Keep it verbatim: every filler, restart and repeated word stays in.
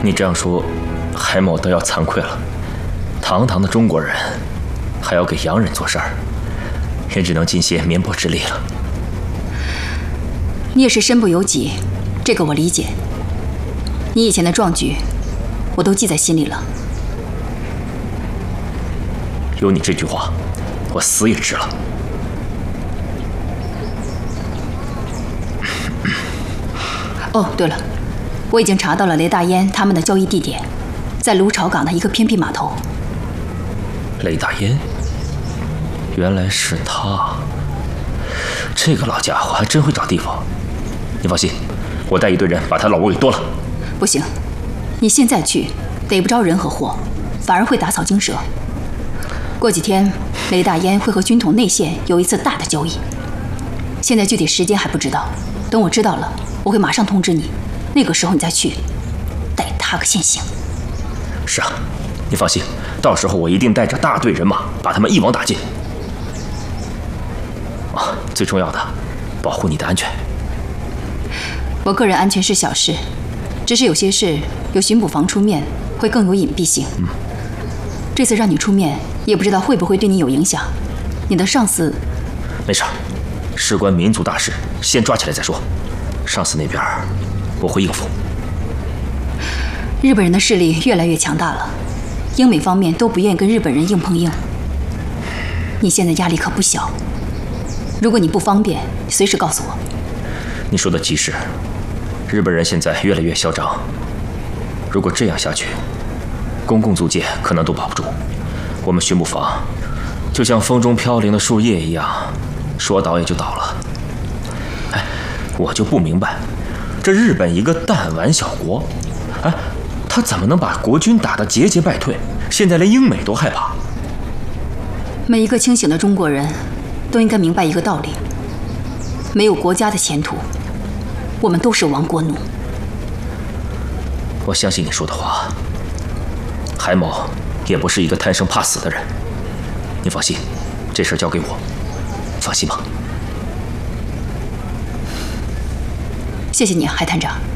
你这样说，海某倒要惭愧了。堂堂的中国人，还要给洋人做事儿，也只能尽些绵薄之力了。 你也是身不由己，这个我理解。你以前的壮举，我都记在心里了。 有你这句话，我死也值了。 哦，对了，我已经查到了雷大烟他们的交易地点，在芦巢港的一个偏僻码头。 雷大烟，原来是他。这个老家伙还真会找地方。你放心，我带一队人把他老窝给剁了。 不行，你现在去逮不着人和货，反而会打草惊蛇。过几天，雷大烟会和军统内线有一次大的交易，现在具体时间还不知道，等我知道了，我会马上通知你，那个时候你再去，逮他个现行。 是啊，你放心，到时候我一定带着大队人马把他们一网打尽。啊，最重要的，保护你的安全。 我个人安全是小事，只是有些事有巡捕房出面会更有隐蔽性。嗯，这次让你出面，也不知道会不会对你有影响。你的上司…… 没事，事关民族大事，先抓起来再说。上司那边我会应付。 日本人的势力越来越强大了，英美方面都不愿意跟日本人硬碰硬。你现在压力可不小，如果你不方便，随时告诉我。 你说的极是，日本人现在越来越嚣张，如果这样下去，公共租界可能都保不住。我们巡捕房就像风中飘零的树叶一样，说倒也就倒了。哎，我就不明白，这日本一个弹丸小国，哎，他怎么能把国军打得节节败退？现在连英美都害怕。 每一个清醒的中国人都应该明白一个道理：没有国家的前途，我们都是亡国奴。 我相信你说的话，海某也不是一个贪生怕死的人。你放心，这事交给我，放心吧。 谢谢你啊，海探长。